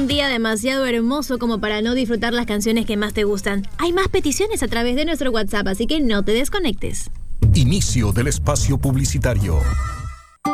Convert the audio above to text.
un día demasiado hermoso como para no disfrutar las canciones que más te gustan. Hay más peticiones a través de nuestro WhatsApp, así que no te desconectes. Inicio del espacio publicitario.